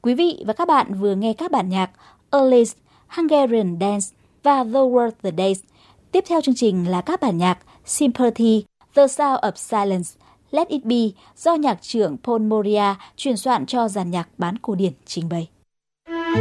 Quý vị và các bạn vừa nghe các bản nhạc Alice, Hungarian Dance và The World the Days. Tiếp theo chương trình là các bản nhạc Sympathy, The Sound of Silence, Let It Be do nhạc trưởng Paul Moria chuyển soạn cho dàn nhạc bán cổ điển trình bày.